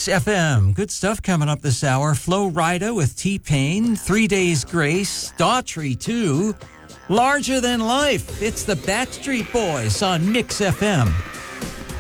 Mix FM. Good stuff coming up this hour. Flo Rida with T-Pain, 3 Days Grace, Daughtry 2, Larger Than Life. It's the Backstreet Boys on Mix FM.